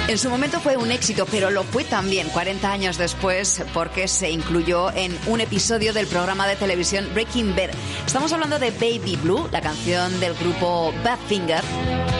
En su momento fue un éxito, pero lo fue también 40 años después porque se incluyó en un episodio del programa de televisión Breaking Bad. Estamos hablando de Baby Blue, la canción del grupo Badfinger,